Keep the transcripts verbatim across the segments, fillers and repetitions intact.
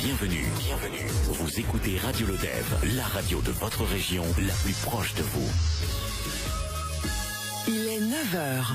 Bienvenue, bienvenue. Vous écoutez Radio Lodève, la radio de votre région, la plus proche de vous. Il est neuf heures.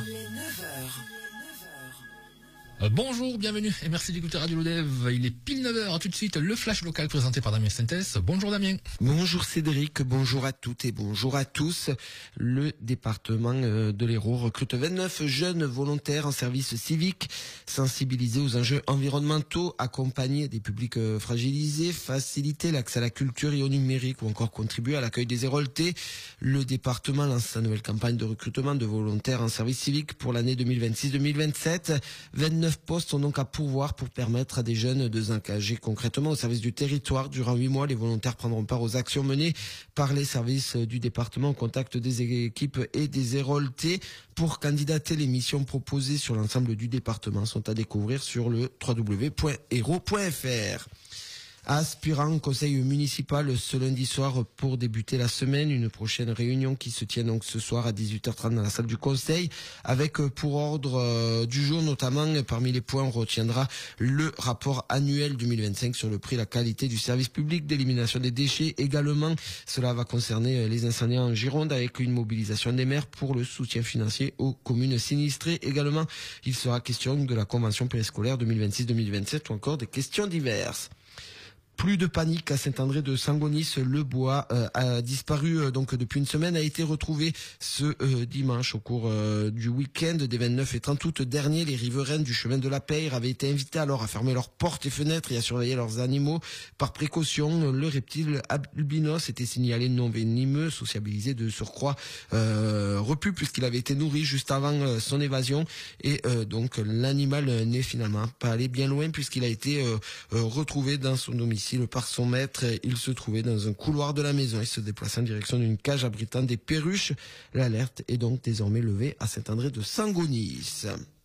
Euh, bonjour, bienvenue et merci d'écouter Radio Lodève. Il est pile neuf heures. Tout de suite, le flash local présenté par Damien Sintès. Bonjour Damien. Bonjour Cédric, bonjour à toutes et bonjour à tous. Le département de l'Hérault recrute vingt-neuf jeunes volontaires en service civique, sensibilisés aux enjeux environnementaux, accompagner des publics fragilisés, faciliter l'accès à la culture et au numérique ou encore contribuer à l'accueil des Héroltais. Le département lance sa nouvelle campagne de recrutement de volontaires en service civique pour l'année deux mille vingt-six deux mille vingt-sept. vingt-neuf postes sont donc à pourvoir pour permettre à des jeunes de s'engager concrètement au service du territoire. Durant huit mois, les volontaires prendront part aux actions menées par les services du département au contact des équipes et des Héroltais. Pour candidater, les missions proposées sur l'ensemble du département sont à découvrir sur le w w w point hérault point f r. Aspirant au conseil municipal ce lundi soir pour débuter la semaine, une prochaine réunion qui se tient donc ce soir à dix-huit heures trente dans la salle du conseil avec pour ordre du jour notamment parmi les points on retiendra le rapport annuel deux mille vingt-cinq sur le prix et la qualité du service public d'élimination des déchets. Également, cela va concerner les incendies en Gironde avec une mobilisation des maires pour le soutien financier aux communes sinistrées. Également, il sera question de la convention périscolaire deux mille vingt-six deux mille vingt-sept ou encore des questions diverses. Plus de panique à Saint-André de Sangonis. Le bois euh, a disparu euh, donc depuis une semaine, a été retrouvé ce euh, dimanche au cours euh, du week-end des vingt-neuf et trente août dernier. Les riverains du chemin de la Peyre avaient été invités alors à fermer leurs portes et fenêtres et à surveiller leurs animaux. Par précaution, le reptile albinos était signalé non venimeux, sociabilisé de surcroît, euh, repu puisqu'il avait été nourri juste avant euh, son évasion. Et euh, donc l'animal n'est finalement pas allé bien loin puisqu'il a été euh, euh, retrouvé dans son domicile par son maître. Il se trouvait dans un couloir de la maison. Il se déplaçait en direction d'une cage abritant des perruches. L'alerte est donc désormais levée à Saint-André de Sangonis.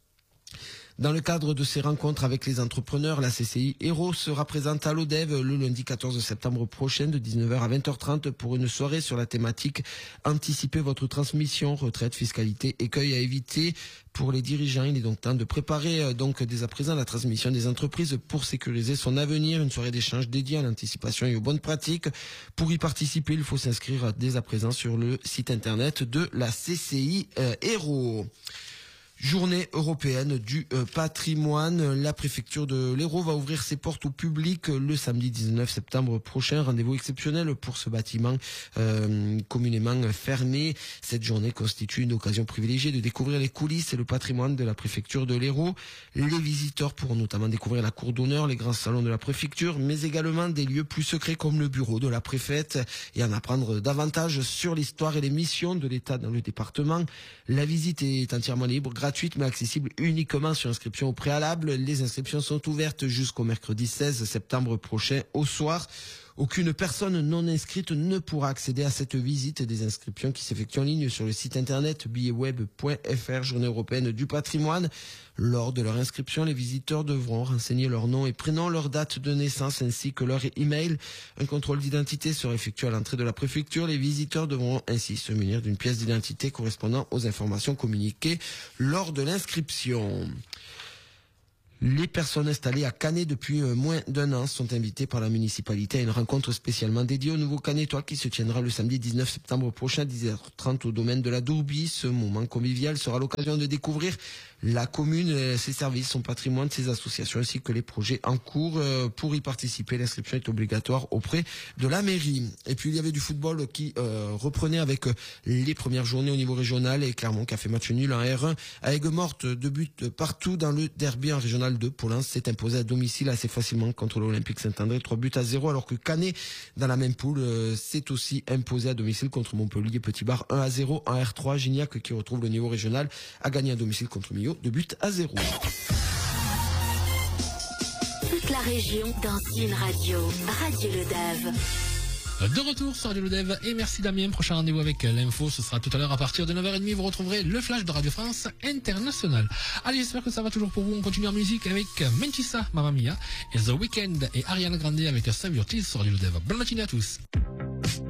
Dans le cadre de ces rencontres avec les entrepreneurs, la C C I Hérault sera présente à Lodève le lundi quatorze septembre prochain de dix-neuf heures à vingt heures trente pour une soirée sur la thématique Anticiper votre transmission, retraite, fiscalité, écueil à éviter. Pour les dirigeants, il est donc temps de préparer euh, donc dès à présent la transmission des entreprises pour sécuriser son avenir. Une soirée d'échange dédiée à l'anticipation et aux bonnes pratiques. Pour y participer, il faut s'inscrire dès à présent sur le site internet de la C C I euh, Hérault. Journée européenne du euh, patrimoine. La préfecture de l'Hérault va ouvrir ses portes au public le samedi dix-neuf septembre prochain. Rendez-vous exceptionnel pour ce bâtiment euh, communément fermé. Cette journée constitue une occasion privilégiée de découvrir les coulisses et le patrimoine de la préfecture de l'Hérault. Les visiteurs pourront notamment découvrir la cour d'honneur, les grands salons de la préfecture, mais également des lieux plus secrets comme le bureau de la préfète et en apprendre davantage sur l'histoire et les missions de l'État dans le département. La visite est entièrement libre, gratuite, mais accessible uniquement sur inscription au préalable. Les inscriptions sont ouvertes jusqu'au mercredi seize septembre prochain au soir. Aucune personne non inscrite ne pourra accéder à cette visite. Des inscriptions qui s'effectuent en ligne sur le site internet billet web point f r, Journée européenne du patrimoine. Lors de leur inscription, les visiteurs devront renseigner leur nom et prénom, leur date de naissance ainsi que leur email. Un contrôle d'identité sera effectué à l'entrée de la préfecture. Les visiteurs devront ainsi se munir d'une pièce d'identité correspondant aux informations communiquées lors de l'inscription. Les personnes installées à Canet depuis euh, moins d'un an sont invitées par la municipalité à une rencontre spécialement dédiée au nouveau Canetois qui se tiendra le samedi dix-neuf septembre prochain à dix heures trente au domaine de la Dourbie. Ce moment convivial sera l'occasion de découvrir la commune, euh, ses services, son patrimoine, ses associations ainsi que les projets en cours. Euh, pour y participer, l'inscription est obligatoire auprès de la mairie. Et puis il y avait du football qui euh, reprenait avec euh, les premières journées au niveau régional et Clermont qui a fait match nul en R un à Aigues-Mortes, deux buts partout dans le derby en régional deux. Paulin s'est imposé à domicile assez facilement contre l'Olympique Saint-André, trois buts à zéro, alors que Canet, dans la même poule, euh, s'est aussi imposé à domicile contre Montpellier Petit Bar un à zéro. En R trois, Gignac, qui retrouve le niveau régional, a gagné à domicile contre Millau, deux buts à zéro. Toute la région dans une radio. Radio Lodève. De retour sur Radio Lodève et merci Damien. Prochain rendez-vous avec l'info, ce sera tout à l'heure à partir de neuf heures trente. Vous retrouverez le flash de Radio France International. Allez, j'espère que ça va toujours pour vous. On continue en musique avec Mentissa, Mamma Mia et The Weeknd et Ariana Grande avec Save Your Tears sur Radio Lodève. Bonne matinée à tous.